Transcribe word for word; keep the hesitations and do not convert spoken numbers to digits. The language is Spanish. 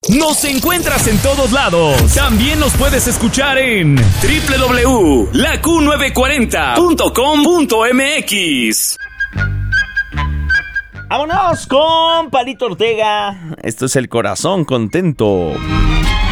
Nos encuentras en todos lados. También nos puedes escuchar en doble u doble u doble u punto la q novecientos cuarenta punto com punto m x. Vámonos con Palito Ortega. Esto es El Corazón Contento.